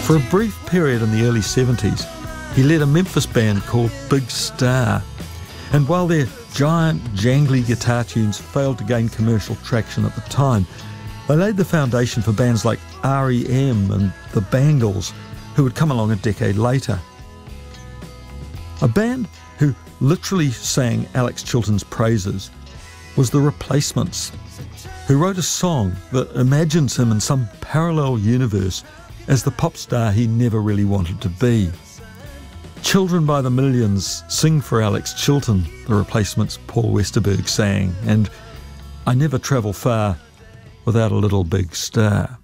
For a brief period in the early 70s, he led a Memphis band called Big Star. And while their giant, jangly guitar tunes failed to gain commercial traction at the time, they laid the foundation for bands like R.E.M. and the Bangles, who would come along a decade later. A band who literally sang Alex Chilton's praises was The Replacements, who wrote a song that imagines him in some parallel universe as the pop star he never really wanted to be. Children by the millions sing for Alex Chilton, The Replacements' Paul Westerberg sang, and I never travel far without a little big star.